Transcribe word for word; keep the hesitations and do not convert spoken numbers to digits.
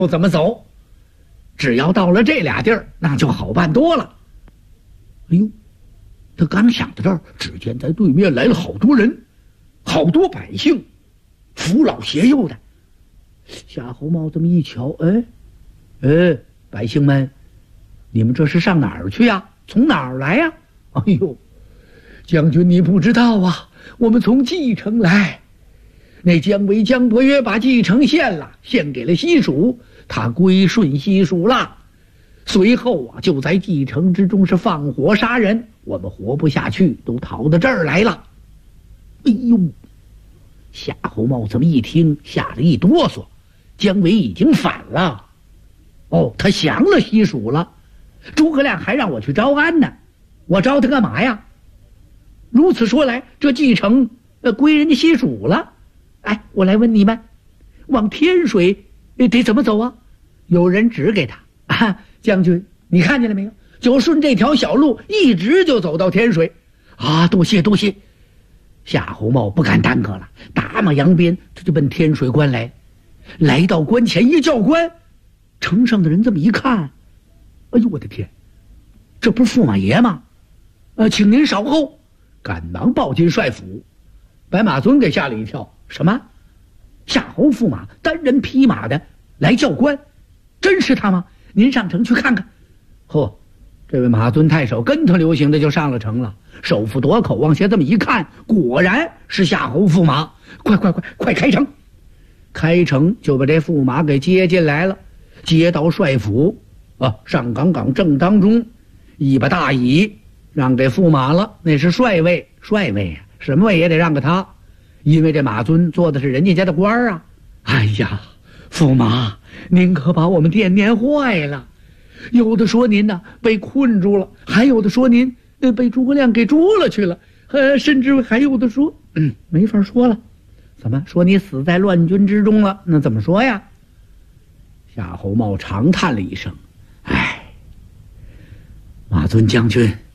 怎么走？只要到了这俩地儿，那就好办多了。哎呦，他刚想到这儿，只见在对面来了好多人，好多百姓，扶老携幼的。夏侯茂这么一瞧，哎，哎，百姓们，你们这是上哪儿去呀？从哪儿来呀？哎呦，将军你不知道啊，我们从蓟城来。那姜维姜伯约把蓟城献了，献给了西蜀，他归顺西蜀了。随后啊，就在蓟城之中是放火杀人，我们活不下去，都逃到这儿来了。哎呦，夏侯茂这么一听，吓得一哆嗦，姜维已经反了。哦，他降了西蜀了。诸葛亮还让我去招安呢，我招他干嘛呀？如此说来，这蓟城呃归人家西蜀了。哎，我来问你们，往天水得怎么走啊？有人指给他啊，将军，你看见了没有？就顺这条小路，一直就走到天水。啊，多谢多谢。夏侯茂不敢耽搁了，打马扬鞭，他就奔天水关来。来到关前一叫官，城上的人这么一看，哎呦我的天，这不是驸马爷吗？呃，请您稍后。赶忙报进帅府，把马尊给吓了一跳。什么？夏侯驸马单人匹马的来教官，真是他吗？您上城去看看。嚯，这位马尊太守跟头流行的就上了城了，手扶夺口往下这么一看，果然是夏侯驸马。快快快快开城！开城就把这驸马给接进来了，接到帅府啊，上岗岗正当中，一把大椅让给驸马了，那是帅位，帅位呀、啊，什么位也得让给他。因为这马尊做的是人家家的官啊！哎呀，驸马，您可把我们店念坏了。有的说您呢、啊、被困住了，还有的说您、呃、被诸葛亮给捉了去了，呃，甚至还有的说，嗯，没法说了。怎么说你死在乱军之中了？那怎么说呀？夏侯茂长叹了一声，哎，马尊将军。